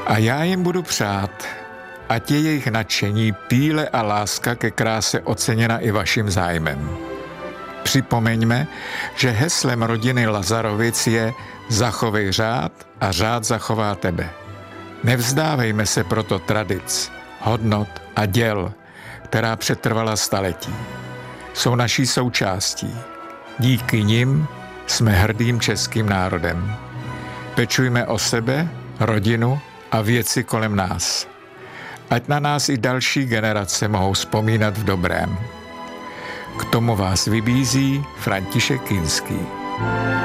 A já jim budu přát, ať je jejich nadšení, píle a láska ke kráse oceněna i vaším zájmem. Připomeňme, že heslem rodiny Lazarovic je zachovej řád a řád zachová tebe. Nevzdávejme se proto tradic, hodnot a děl, která přetrvala staletí. Jsou naší součástí. Díky nim jsme hrdým českým národem. Pečujme o sebe, rodinu a věci kolem nás. Ať na nás i další generace mohou vzpomínat v dobrém. K tomu vás vybízí František Kinský.